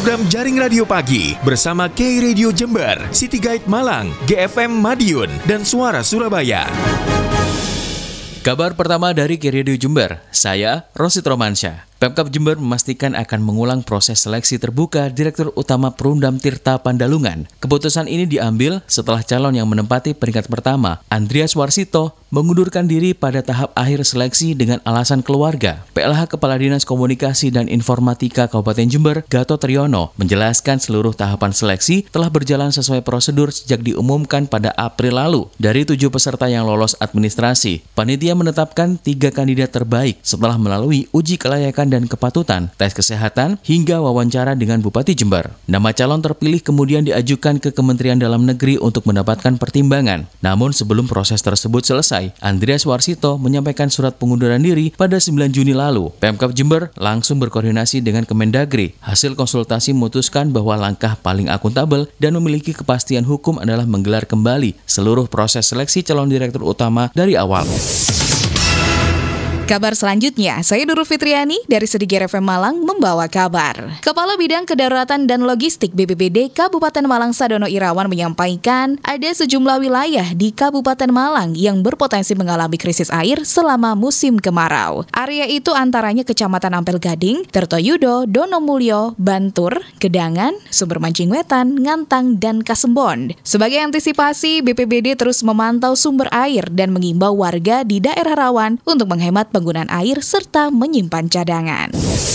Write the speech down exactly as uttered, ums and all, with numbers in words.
program Jaring Radio Pagi bersama K Radio Jember, City Guide Malang, G F M Madiun, dan Suara Surabaya. Kabar pertama dari K Radio Jember, saya Rosid Romansyah. Pemkab Jember memastikan akan mengulang proses seleksi terbuka Direktur Utama Perumdam Tirta Pandalungan. Keputusan ini diambil setelah calon yang menempati peringkat pertama, Andreas Warsito, mengundurkan diri pada tahap akhir seleksi dengan alasan keluarga. P L H Kepala Dinas Komunikasi dan Informatika Kabupaten Jember, Gatot Triyono, menjelaskan seluruh tahapan seleksi telah berjalan sesuai prosedur sejak diumumkan pada April lalu. Dari tujuh peserta yang lolos administrasi, panitia menetapkan tiga kandidat terbaik setelah melalui uji kelayakan dan kepatutan, tes kesehatan, hingga wawancara dengan Bupati Jember. Nama calon terpilih kemudian diajukan ke Kementerian Dalam Negeri untuk mendapatkan pertimbangan. Namun sebelum proses tersebut selesai, Andreas Warsito menyampaikan surat pengunduran diri pada sembilan Juni lalu. Pemkab Jember langsung berkoordinasi dengan Kemendagri. Hasil konsultasi memutuskan bahwa langkah paling akuntabel dan memiliki kepastian hukum adalah menggelar kembali seluruh proses seleksi calon direktur utama dari awal. Kabar selanjutnya, saya Nurul Fitriani dari Sedigir F M Malang membawa kabar. Kepala Bidang Kedaruratan dan Logistik B P B D Kabupaten Malang Sadono Irawan menyampaikan ada sejumlah wilayah di Kabupaten Malang yang berpotensi mengalami krisis air selama musim kemarau. Area itu antaranya Kecamatan Ampel Gading, Tirtoyudo, Donomulyo, Bantur, Gedangan, Sumber Mancing Wetan, Ngantang, dan Kasembon. Sebagai antisipasi, B P B D terus memantau sumber air dan mengimbau warga di daerah rawan untuk menghemat penggunaan air serta menyimpan cadangan.